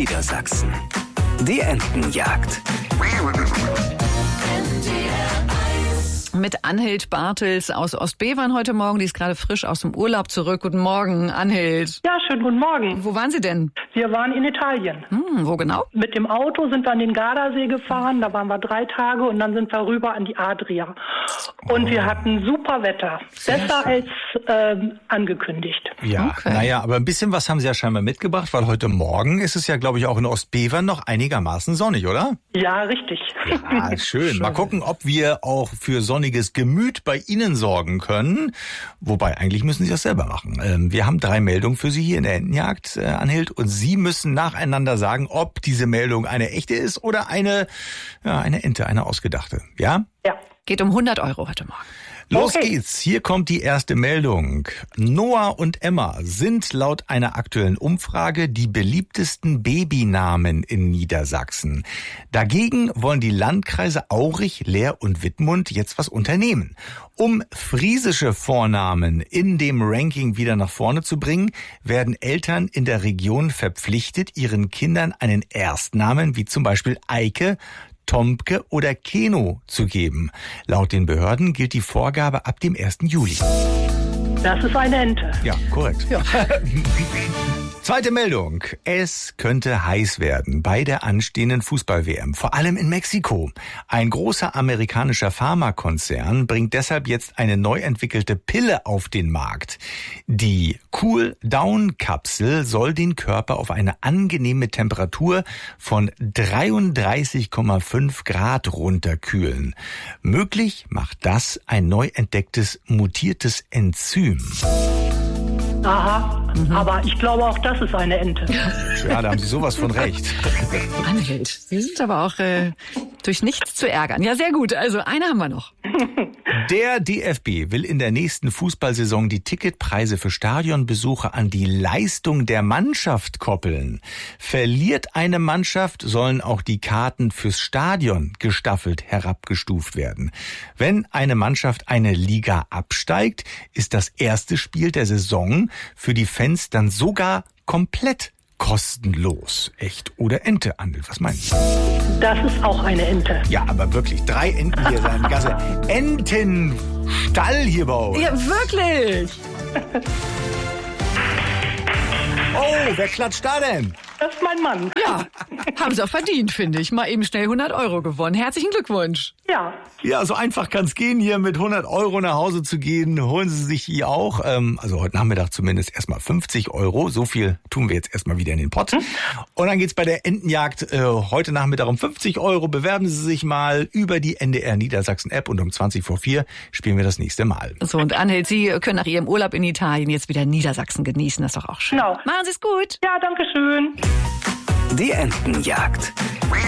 Niedersachsen. Die Entenjagd. Mit Anhild Bartels aus Ostbevern heute Morgen. Die ist gerade frisch aus dem Urlaub zurück. Guten Morgen, Anhild. Ja, schönen guten Morgen. Wo waren Sie denn? Wir waren in Italien. Wo genau? Mit dem Auto sind wir an den Gardasee gefahren. Da waren wir 3 Tage und dann sind wir rüber an die Adria. Und wir hatten super Wetter. Besser als angekündigt. Ja, Okay. Naja, aber ein bisschen was haben Sie ja scheinbar mitgebracht, weil heute Morgen ist es ja, glaube ich, auch in Ostbevern noch einigermaßen sonnig, oder? Ja, richtig. Ah, schön. Mal gucken, ob wir auch für sonniges Gemüt bei Ihnen sorgen können. Wobei, eigentlich müssen Sie das selber machen. Wir haben 3 Meldungen für Sie hier in der Entenjagd, Anhild. Und Sie müssen nacheinander sagen, ob diese Meldung eine echte ist oder eine Ente, eine ausgedachte. Ja? Ja. Geht um 100 € heute Morgen. Los Okay. geht's. Hier kommt die erste Meldung. Noah und Emma sind laut einer aktuellen Umfrage die beliebtesten Babynamen in Niedersachsen. Dagegen wollen die Landkreise Aurich, Leer und Wittmund jetzt was unternehmen. Um friesische Vornamen in dem Ranking wieder nach vorne zu bringen, werden Eltern in der Region verpflichtet, ihren Kindern einen Erstnamen wie zum Beispiel Eike, Tomke oder Keno zu geben. Laut den Behörden gilt die Vorgabe ab dem 1. Juli. Das ist eine Ente. Ja, korrekt. Ja. Zweite Meldung. Es könnte heiß werden bei der anstehenden Fußball-WM, vor allem in Mexiko. Ein großer amerikanischer Pharmakonzern bringt deshalb jetzt eine neu entwickelte Pille auf den Markt. Die Cool-Down-Kapsel soll den Körper auf eine angenehme Temperatur von 33,5 Grad runterkühlen. Möglich macht das ein neu entdecktes mutiertes Enzym. Aha. Aber ich glaube, auch das ist eine Ente. Ja, da haben Sie sowas von recht. Anhild, Sie sind aber auch durch nichts zu ärgern. Ja, sehr gut. Also eine haben wir noch. Der DFB will in der nächsten Fußballsaison die Ticketpreise für Stadionbesuche an die Leistung der Mannschaft koppeln. Verliert eine Mannschaft, sollen auch die Karten fürs Stadion gestaffelt herabgestuft werden. Wenn eine Mannschaft eine Liga absteigt, ist das erste Spiel der Saison für die Fans dann sogar komplett kostenlos. Echt oder Ente, Anhild? Was meinen Sie? Das ist auch eine Ente. Ja, aber wirklich, 3 Enten hier in der Gasse. Entenstall hier bei uns. Ja, wirklich. Oh, wer klatscht da denn? Das ist mein Mann. Ja, haben Sie auch verdient, finde ich. Mal eben schnell 100 € gewonnen. Herzlichen Glückwunsch. Ja. Ja, so einfach kann's gehen, hier mit 100 € nach Hause zu gehen. Holen Sie sich die auch. Also heute Nachmittag zumindest erstmal 50 €. So viel tun wir jetzt erstmal wieder in den Pott. Und dann geht's bei der Entenjagd heute Nachmittag um 50 €. Bewerben Sie sich mal über die NDR Niedersachsen App und um 4:20 spielen wir das nächste Mal. So, und Anhild, Sie können nach Ihrem Urlaub in Italien jetzt wieder Niedersachsen genießen. Das ist doch auch schön. Genau. Machen Sie es gut. Ja, danke schön. Die Entenjagd.